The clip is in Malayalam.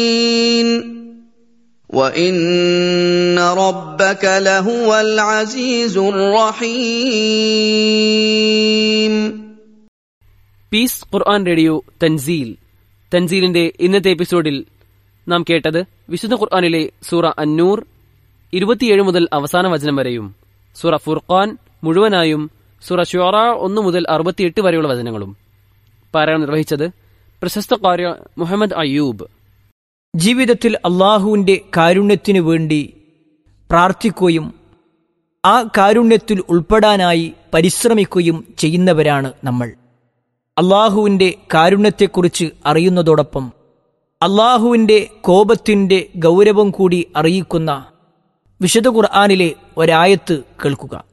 وَإِنَّ رَبَّكَ لَهُوَ الْعَزِيزُ الرَّحِيمُ. പീസ് ഖുർആൻ റേഡിയോ തൻസീലിന്റെ ഇന്നത്തെ എപ്പിസോഡിൽ നാം കേട്ടത് വിശുദ്ധ ഖുർആനിലെ സൂറ അന്നൂർ 27 മുതൽ അവസാന വചനം വരെയും, സൂറ ഫുർഖാൻ മുഴുവനായും, സൂറ ശുഅറാ 1 മുതൽ 68 വരെയുള്ള വചനങ്ങളും. പാരായണം നിർവഹിച്ചത് പ്രശസ്ത ഖാരി മുഹമ്മദ് അയ്യൂബ്. ജീവിതത്തിൽ അള്ളാഹുവിൻ്റെ കാരുണ്യത്തിനു വേണ്ടി പ്രാർത്ഥിക്കുകയും ആ കാരുണ്യത്തിൽ ഉൾപ്പെടാനായി പരിശ്രമിക്കുകയും ചെയ്യുന്നവരാണ് നമ്മൾ. അള്ളാഹുവിൻ്റെ കാരുണ്യത്തെക്കുറിച്ച് അറിയുന്നതോടൊപ്പം അള്ളാഹുവിൻ്റെ കോപത്തിൻ്റെ ഗൗരവം കൂടി അറിയിക്കുന്ന വിശുദ്ധ ഖുർആനിലെ ഒരായത്ത് കേൾക്കുക.